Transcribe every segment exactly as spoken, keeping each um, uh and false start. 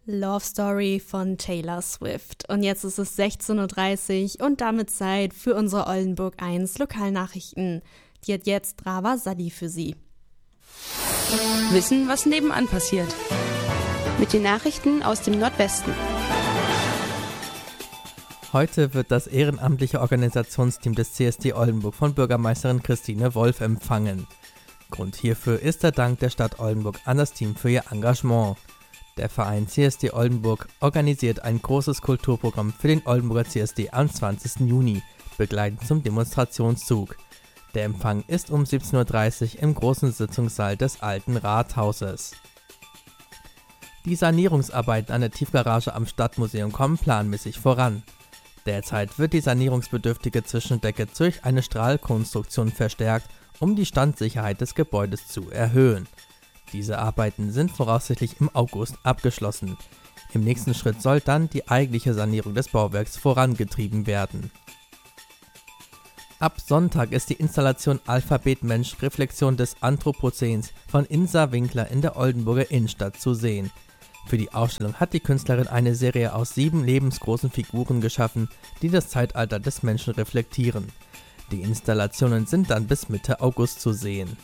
Love Story von Taylor Swift. Und jetzt ist es sechzehn Uhr dreißig und damit Zeit für unsere Oldenburg eins Lokalnachrichten. Die hat jetzt Rava Sadi für Sie. Wissen, was nebenan passiert. Mit den Nachrichten aus dem Nordwesten. Heute wird das ehrenamtliche Organisationsteam des C S D Oldenburg von Bürgermeisterin Christine Wolf empfangen. Grund hierfür ist der Dank der Stadt Oldenburg an das Team für ihr Engagement. Der Verein C S D Oldenburg organisiert ein großes Kulturprogramm für den Oldenburger C S D am zwanzigsten Juni, begleitend zum Demonstrationszug. Der Empfang ist um siebzehn Uhr dreißig im großen Sitzungssaal des Alten Rathauses. Die Sanierungsarbeiten an der Tiefgarage am Stadtmuseum kommen planmäßig voran. Derzeit wird die sanierungsbedürftige Zwischendecke durch eine Strahlkonstruktion verstärkt, um die Standsicherheit des Gebäudes zu erhöhen. Diese Arbeiten sind voraussichtlich im August abgeschlossen. Im nächsten Schritt soll dann die eigentliche Sanierung des Bauwerks vorangetrieben werden. Ab Sonntag ist die Installation Alphabet Mensch – Reflexion des Anthropozäns von Insa Winkler in der Oldenburger Innenstadt zu sehen. Für die Ausstellung hat die Künstlerin eine Serie aus sieben lebensgroßen Figuren geschaffen, die das Zeitalter des Menschen reflektieren. Die Installationen sind dann bis Mitte August zu sehen.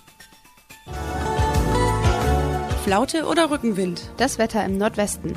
Flaute oder Rückenwind? Das Wetter im Nordwesten.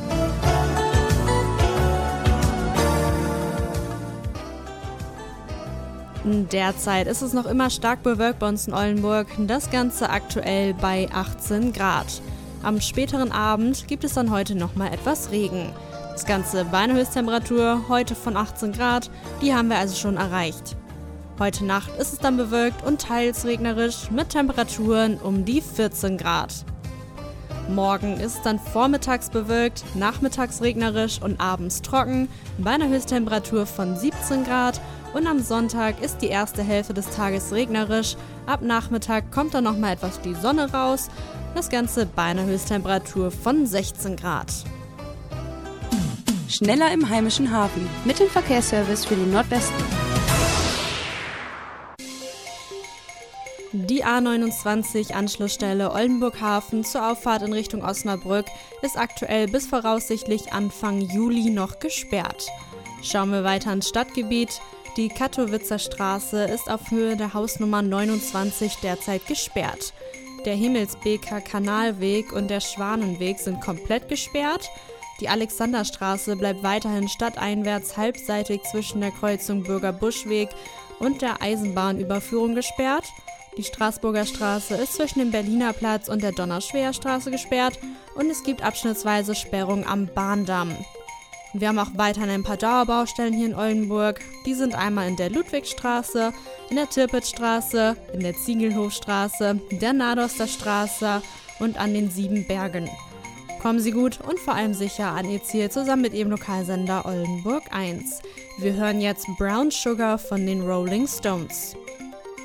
Derzeit ist es noch immer stark bewölkt bei uns in Oldenburg, das Ganze aktuell bei achtzehn Grad. Am späteren Abend gibt es dann heute nochmal etwas Regen. Das Ganze bei einer Höchsttemperatur heute von achtzehn Grad, die haben wir also schon erreicht. Heute Nacht ist es dann bewölkt und teils regnerisch mit Temperaturen um die vierzehn Grad. Morgen ist es dann vormittags bewölkt, nachmittags regnerisch und abends trocken bei einer Höchsttemperatur von siebzehn Grad und am Sonntag ist die erste Hälfte des Tages regnerisch. Ab Nachmittag kommt dann nochmal etwas die Sonne raus, das Ganze bei einer Höchsttemperatur von sechzehn Grad. Schneller im heimischen Hafen. Mit dem Verkehrsservice für den Nordwesten. Die A neunundzwanzig Anschlussstelle Oldenburg Hafen zur Auffahrt in Richtung Osnabrück ist aktuell bis voraussichtlich Anfang Juli noch gesperrt. Schauen wir weiter ins Stadtgebiet. Die Kattowitzer Straße ist auf Höhe der Hausnummer neunundzwanzig derzeit gesperrt. Der Himmelsbeker Kanalweg und der Schwanenweg sind komplett gesperrt. Die Alexanderstraße bleibt weiterhin stadteinwärts halbseitig zwischen der Kreuzung Bürger-Buschweg und der Eisenbahnüberführung gesperrt. Die Straßburger Straße ist zwischen dem Berliner Platz und der Donnerschwer-Straße gesperrt und es gibt abschnittsweise Sperrungen am Bahndamm. Wir haben auch weiterhin ein paar Dauerbaustellen hier in Oldenburg. Die sind einmal in der Ludwigstraße, in der Tirpitzstraße, in der Ziegelhofstraße, der Nadoster Straße und an den Sieben Bergen. Kommen Sie gut und vor allem sicher an Ihr Ziel zusammen mit Ihrem Lokalsender Oldenburg eins. Wir hören jetzt Brown Sugar von den Rolling Stones.